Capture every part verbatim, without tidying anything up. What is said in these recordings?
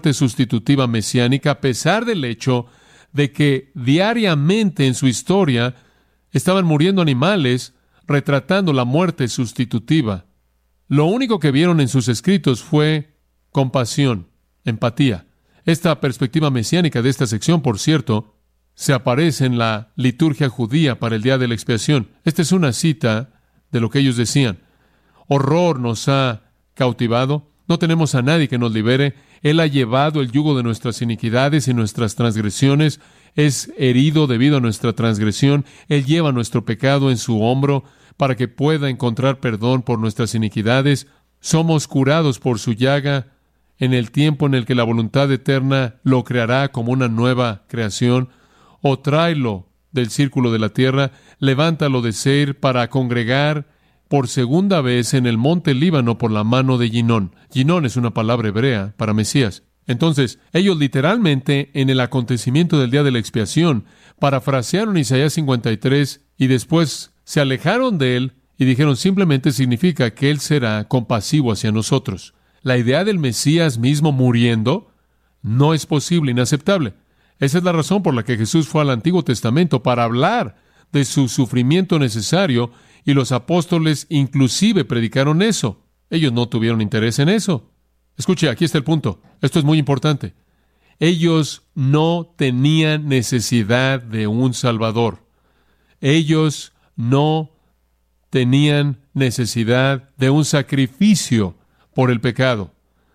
sustitutiva mesiánica, a pesar del hecho de que diariamente en su historia estaban muriendo animales retratando la muerte sustitutiva. Lo único que vieron en sus escritos fue compasión, empatía. Esta perspectiva mesiánica de esta sección, por cierto, se aparece en la liturgia judía para el día de la expiación. Esta es una cita de lo que ellos decían. Horror nos ha cautivado. No tenemos a nadie que nos libere. Él ha llevado el yugo de nuestras iniquidades y nuestras transgresiones. Es herido debido a nuestra transgresión. Él lleva nuestro pecado en su hombro para que pueda encontrar perdón por nuestras iniquidades. Somos curados por su llaga en el tiempo en el que la voluntad eterna lo creará como una nueva creación. O tráelo del círculo de la tierra, levántalo de Seir para congregar por segunda vez en el monte Líbano por la mano de Ginón. Ginón es una palabra hebrea para Mesías. Entonces, ellos literalmente en el acontecimiento del día de la expiación parafrasearon Isaías cincuenta y tres y después se alejaron de él y dijeron simplemente significa que él será compasivo hacia nosotros. La idea del Mesías mismo muriendo no es posible, inaceptable. Esa es la razón por la que Jesús fue al Antiguo Testamento para hablar de su sufrimiento necesario y los apóstoles inclusive predicaron eso. Ellos no tuvieron interés en eso. Escuche, aquí está el punto. Esto es muy importante. Ellos no tenían necesidad de un Salvador. Ellos no tenían necesidad de un sacrificio por el pecado.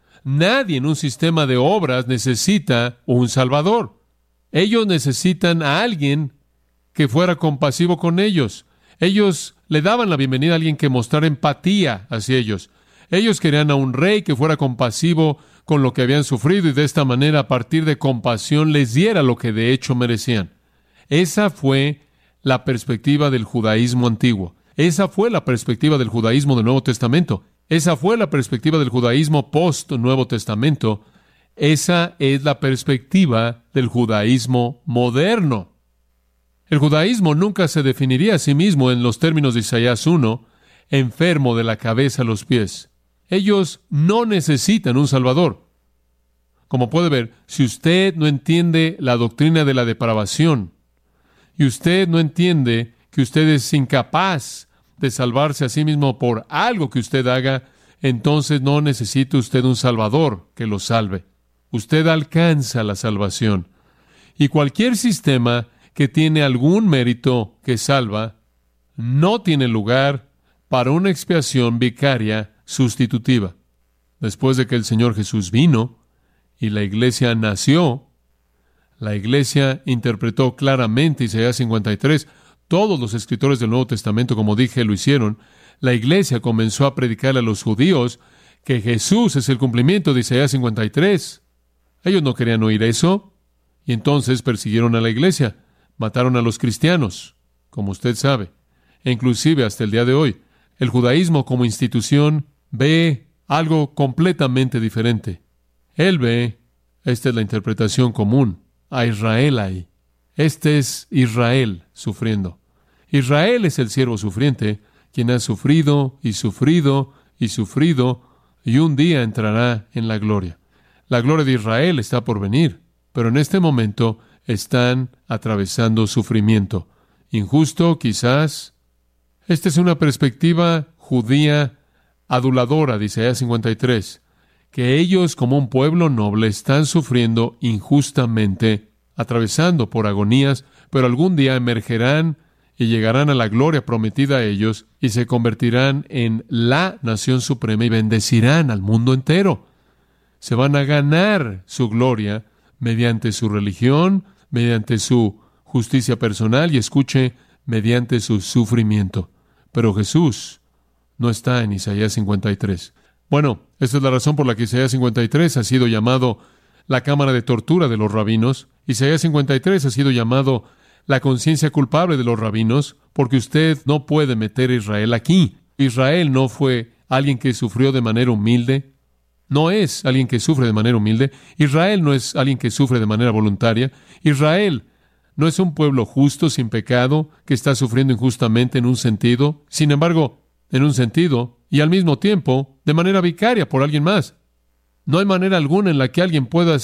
Nadie en un sistema de obras necesita un Salvador. Ellos necesitan a alguien que fuera compasivo con ellos. Ellos le daban la bienvenida a alguien que mostrara empatía hacia ellos. Ellos querían a un rey que fuera compasivo con lo que habían sufrido y de esta manera, a partir de compasión, les diera lo que de hecho merecían. Esa fue la perspectiva del judaísmo antiguo. Esa fue la perspectiva del judaísmo del Nuevo Testamento. Esa fue la perspectiva del judaísmo post-Nuevo Testamento. Esa es la perspectiva del judaísmo moderno. El judaísmo nunca se definiría a sí mismo en los términos de Isaías uno, enfermo de la cabeza a los pies. Ellos no necesitan un Salvador. Como puede ver, si usted no entiende la doctrina de la depravación y usted no entiende que usted es incapaz de salvarse a sí mismo por algo que usted haga, entonces no necesita usted un Salvador que lo salve. Usted alcanza la salvación. Y cualquier sistema que tiene algún mérito que salva, no tiene lugar para una expiación vicaria sustitutiva. Después de que el Señor Jesús vino y la iglesia nació, la iglesia interpretó claramente Isaías cincuenta y tres. Todos los escritores del Nuevo Testamento, como dije, lo hicieron. La iglesia comenzó a predicar a los judíos que Jesús es el cumplimiento de Isaías cincuenta y tres. Ellos no querían oír eso, y entonces persiguieron a la iglesia. Mataron a los cristianos, como usted sabe. E inclusive hasta el día de hoy, el judaísmo como institución ve algo completamente diferente. Él ve, esta es la interpretación común, a Israel ahí. Este es Israel sufriendo. Israel es el siervo sufriente, quien ha sufrido y sufrido y sufrido, y un día entrará en la gloria. La gloria de Israel está por venir, pero en este momento están atravesando sufrimiento. Injusto, quizás. Esta es una perspectiva judía aduladora, dice Isaías cincuenta y tres, que ellos como un pueblo noble están sufriendo injustamente, atravesando por agonías, pero algún día emergerán y llegarán a la gloria prometida a ellos y se convertirán en la nación suprema y bendecirán al mundo entero. Se van a ganar su gloria mediante su religión, mediante su justicia personal y, escuche, mediante su sufrimiento. Pero Jesús no está en Isaías cincuenta y tres. Bueno, esta es la razón por la que Isaías cincuenta y tres ha sido llamado la cámara de tortura de los rabinos. Isaías cincuenta y tres ha sido llamado la conciencia culpable de los rabinos, porque usted no puede meter a Israel aquí. Israel no fue alguien que sufrió de manera humilde. No es alguien que sufre de manera humilde. Israel no es alguien que sufre de manera voluntaria. Israel no es un pueblo justo, sin pecado, que está sufriendo injustamente en un sentido. Sin embargo, en un sentido, y al mismo tiempo, de manera vicaria por alguien más. No hay manera alguna en la que alguien pueda